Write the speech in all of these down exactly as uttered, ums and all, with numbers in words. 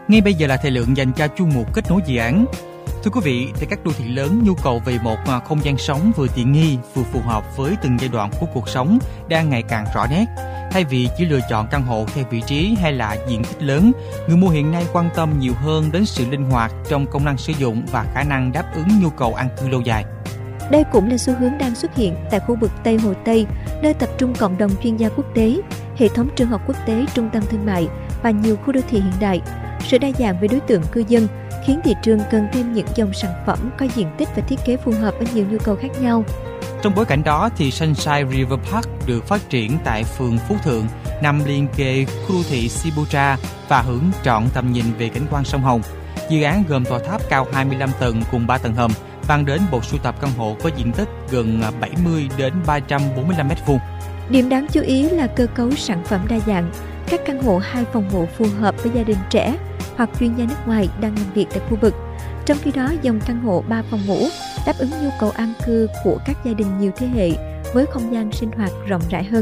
Ngay bây giờ là thời lượng dành cho chuyên mục kết nối dự án. Thưa quý vị, tại các đô thị lớn, nhu cầu về một không gian sống vừa tiện nghi, vừa phù hợp với từng giai đoạn của cuộc sống đang ngày càng rõ nét. Thay vì chỉ lựa chọn căn hộ theo vị trí hay là diện tích lớn, người mua hiện nay quan tâm nhiều hơn đến sự linh hoạt trong công năng sử dụng và khả năng đáp ứng nhu cầu an cư lâu dài. Đây cũng là xu hướng đang xuất hiện tại khu vực Tây Hồ Tây, nơi tập trung cộng đồng chuyên gia quốc tế, hệ thống trường học quốc tế, trung tâm thương mại và nhiều khu đô thị hiện đại. Sự đa dạng về đối tượng cư dân khiến thị trường cần thêm những dòng sản phẩm có diện tích và thiết kế phù hợp với nhiều nhu cầu khác nhau. Trong bối cảnh đó thì Sunshine River Park được phát triển tại phường Phú Thượng, nằm liền kề khu đô thị Sibucha và hưởng trọn tầm nhìn về cảnh quan sông Hồng. Dự án gồm tòa tháp cao hai mươi lăm tầng cùng ba tầng hầm, mang đến bộ sưu tập căn hộ có diện tích gần bảy mươi đến ba trăm bốn mươi lăm mét vuông. Điểm đáng chú ý là cơ cấu sản phẩm đa dạng. Các căn hộ hai phòng ngủ phù hợp với gia đình trẻ hoặc chuyên gia nước ngoài đang làm việc tại khu vực. Trong khi đó, dòng căn hộ ba phòng ngủ đáp ứng nhu cầu an cư của các gia đình nhiều thế hệ với không gian sinh hoạt rộng rãi hơn.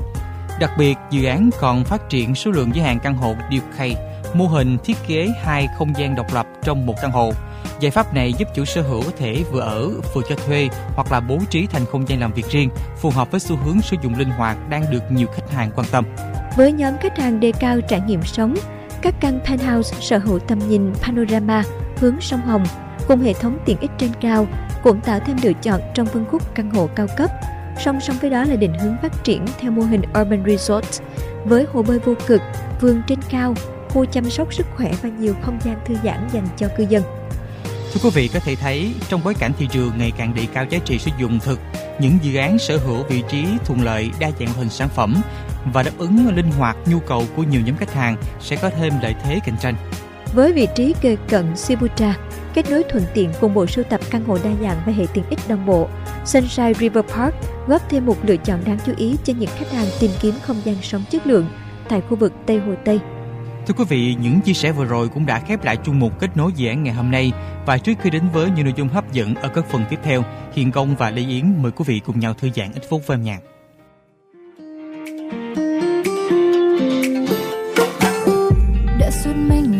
Đặc biệt, dự án còn phát triển số lượng giới hạn căn hộ Duke, mô hình thiết kế hai không gian độc lập trong một căn hộ. Giải pháp này giúp chủ sở hữu có thể vừa ở, vừa cho thuê hoặc là bố trí thành không gian làm việc riêng, phù hợp với xu hướng sử dụng linh hoạt đang được nhiều khách hàng quan tâm. Với nhóm khách hàng đề cao trải nghiệm sống, các căn penthouse sở hữu tầm nhìn panorama hướng sông Hồng cùng hệ thống tiện ích trên cao cũng tạo thêm lựa chọn trong phân khúc căn hộ cao cấp. Song song với đó là định hướng phát triển theo mô hình urban resort với hồ bơi vô cực, vườn trên cao, khu chăm sóc sức khỏe và nhiều không gian thư giãn dành cho cư dân. Thưa quý vị, có thể thấy trong bối cảnh thị trường ngày càng đề cao giá trị sử dụng thực, những dự án sở hữu vị trí thuận lợi, đa dạng hình sản phẩm và đáp ứng linh hoạt nhu cầu của nhiều nhóm khách hàng sẽ có thêm lợi thế cạnh tranh. Với vị trí kề cận Sibucha, kết nối thuận tiện cùng bộ sưu tập căn hộ đa dạng và hệ tiện ích đồng bộ, Sunshine River Park góp thêm một lựa chọn đáng chú ý cho những khách hàng tìm kiếm không gian sống chất lượng tại khu vực Tây Hồ Tây. Thưa quý vị, những chia sẻ vừa rồi cũng đã khép lại chuyên mục kết nối dự án ngày hôm nay. Và trước khi đến với những nội dung hấp dẫn ở các phần tiếp theo, Hiền Công và Lê Yến mời quý vị cùng nhau thư giãn ít phút với âm nhạc.